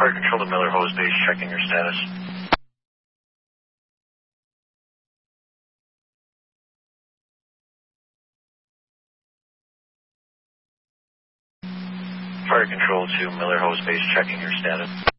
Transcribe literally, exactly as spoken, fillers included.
Fire control to Miller Hose Base, checking your status. Fire control to Miller Hose Base, checking your status.